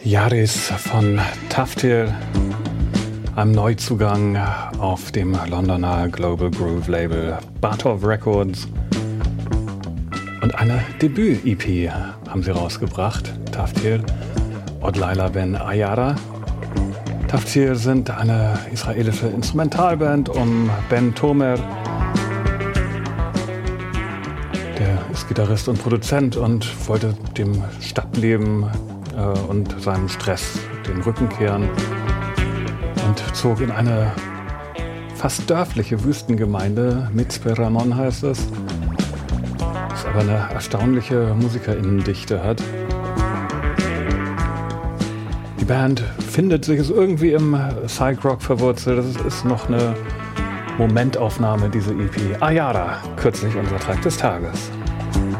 Yaris von Taftir, einem Neuzugang auf dem Londoner Global Groove Label Bartov Records. Und eine Debüt-EP haben sie rausgebracht, Taftir, Od Laila Ben Ayara. Taftir sind eine israelische Instrumentalband um Ben Tomer. Der ist Gitarrist und Produzent und wollte dem Stadtleben und seinem Stress den Rücken kehren und zog in eine fast dörfliche Wüstengemeinde, Mitzpe Ramon heißt es, das aber eine erstaunliche Musikerinnendichte hat. Die Band findet sich irgendwie im Psych-Rock verwurzelt. Das ist noch eine Momentaufnahme, diese EP. Ayara, kürzlich unser Track des Tages.